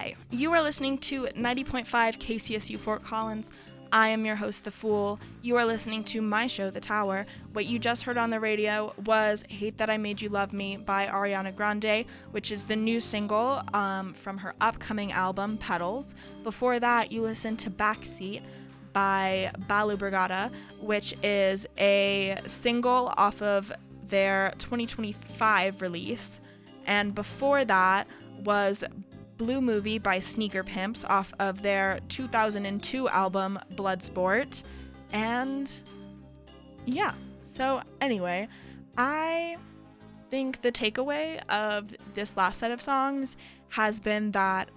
Hi, you are listening to 90.5 KCSU Fort Collins. I am your host, The Fool. You are listening to my show, The Tower. What you just heard on the radio was Hate That I Made You Love Me by Ariana Grande, which is the new single from her upcoming album, Petals. Before that, you listened to Backseat by Balu Brigada, which is a single off of their 2025 release. And before that was Blue Movie by Sneaker Pimps off of their 2002 album Bloodsport. And yeah, so anyway, I think the takeaway of this last set of songs has been that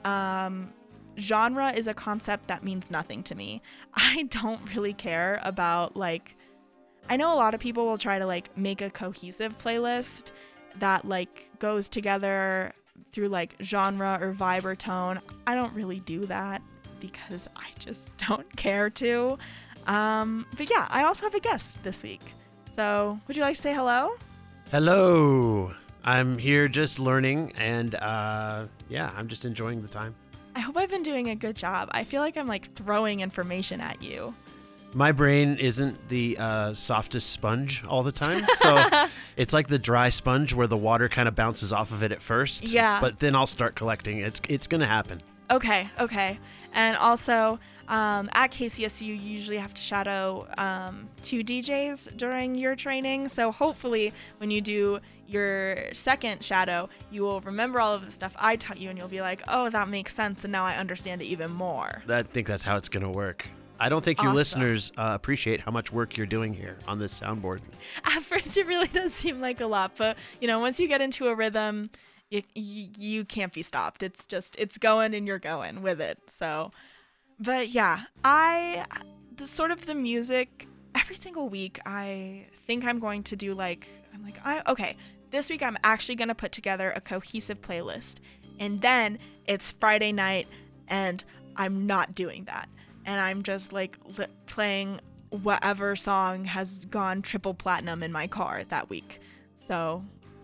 genre is a concept that means nothing to me. I don't really care about, like, I know a lot of people will try to like make a cohesive playlist that like goes together through like genre or vibe or tone. I don't really do that because I just don't care to. But yeah, I also have a guest this week. So would you like to say hello? Hello. I'm here just learning and yeah, I'm just enjoying the time. I hope I've been doing a good job. I feel like I'm like throwing information at you. My brain isn't the softest sponge all the time, so it's like the dry sponge where the water kind of bounces off of it at first. Yeah. But then I'll start collecting. It's going to happen. Okay. And also, at KCSU, you usually have to shadow 2 DJs during your training. So hopefully when you do your second shadow, you will remember all of the stuff I taught you and you'll be like, oh, that makes sense. And now I understand it even more. I think that's how it's going to work. I don't think your listeners appreciate how much work you're doing here on this soundboard. At first, it really does seem like a lot, but once you get into a rhythm, you can't be stopped. It's going and you're going with it. So, but yeah, the music every single week. I think I'm going to do okay. This week I'm actually gonna put together a cohesive playlist, and then it's Friday night, and I'm not doing that. And I'm just like playing whatever song has gone triple platinum in my car that week. So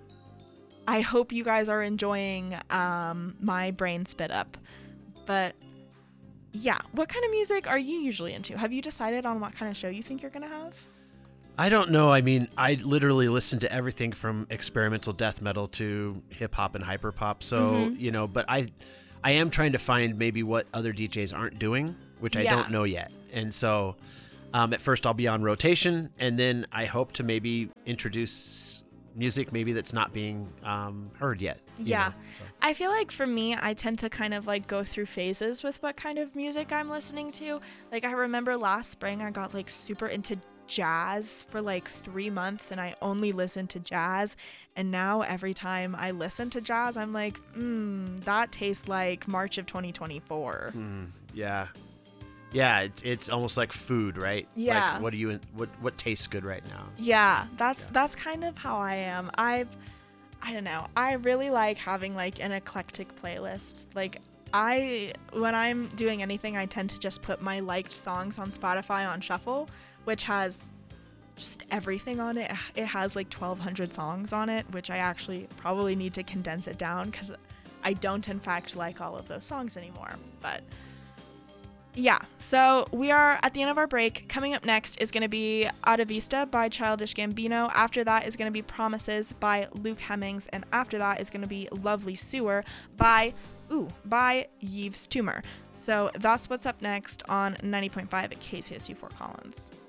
I hope you guys are enjoying my brain spit up. But yeah, what kind of music are you usually into? Have you decided on what kind of show you think you're going to have? I don't know. I mean, I literally listen to everything from experimental death metal to hip hop and hyper pop. So, but I am trying to find maybe what other DJs aren't doing, which I don't know yet. And so at first I'll be on rotation, and then I hope to maybe introduce music maybe that's not being heard yet. Yeah. I feel like for me, I tend to kind of like go through phases with what kind of music I'm listening to. Like I remember last spring I got like super into jazz for like 3 months, and I only listened to jazz. And now every time I listen to jazz, I'm like, that tastes like March of 2024. Yeah. Yeah, it's almost like food, right? Yeah. Like what tastes good right now? Yeah, that's kind of how I am. I don't know. I really like having like an eclectic playlist. Like when I'm doing anything, I tend to just put my liked songs on Spotify on shuffle, which has just everything on it. It has like 1,200 songs on it, which I actually probably need to condense it down because I don't in fact like all of those songs anymore. But yeah, so we are at the end of our break. Coming up next is going to be Ada Vista by Childish Gambino. After that is going to be Promises by Luke Hemmings. And after that is going to be Lovely Sewer by Yves Tumor. So that's what's up next on 90.5 at KCSU Fort Collins.